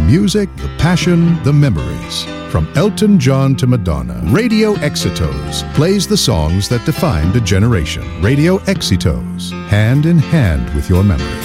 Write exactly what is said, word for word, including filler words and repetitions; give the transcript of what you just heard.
music, the passion, the memories. From Elton John to Madonna, Radio Exitos plays the songs that defined a generation. Radio Exitos, hand in hand with your memory.